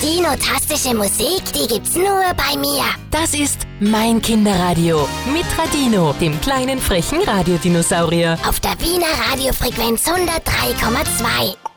dinotastische Musik, die gibt's nur bei mir. Das ist mein Kinderradio mit Radino, dem kleinen frechen Radiodinosaurier. Auf der Wiener Radiofrequenz 103,2.